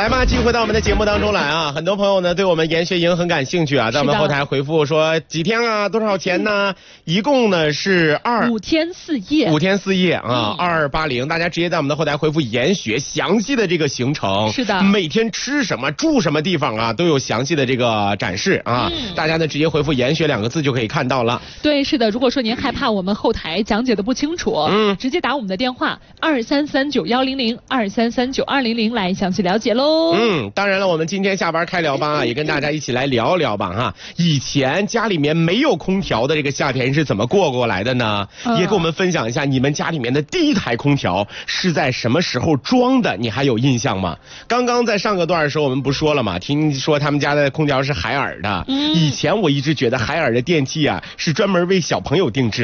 来吧，继续回到我们的节目当中来啊！很多朋友呢对我们研学营很感兴趣啊，在我们后台回复说几天啊，多少钱呢？一共呢是 5天4夜 ，5天4夜啊，2280，大家直接在我们的后台回复研学，详细的这个行程， 是的， 每天吃什么、住什么地方啊，都有详细的这个展示啊，大家呢直接回复研学2个字就可以看到了。 对，是的，如果说您害怕我们后台讲解的不清楚，直接打我们的电话2339-100，2339-200来详细了解喽。 当然了，我们今天下班开聊吧，也跟大家一起来聊聊吧哈。以前家里面没有空调的这个夏天是怎么过来的呢？也跟我们分享一下你们家里面的第一台空调是在什么时候装的，你还有印象吗？刚刚在上个段的时候我们不说了吗？听说他们家的空调是海尔的，以前我一直觉得海尔的电器啊是专门为小朋友定制